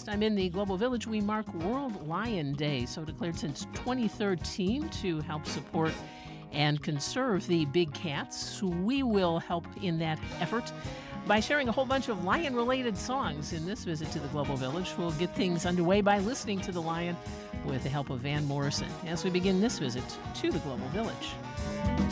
time in the Global Village, we mark World Lion Day, so declared since 2013 to help support and conserve the big cats. We will help in that effort by sharing a whole bunch of lion-related songs in this visit to the Global Village. We'll get things underway by listening to the lion with the help of Van Morrison as we begin this visit to the Global Village.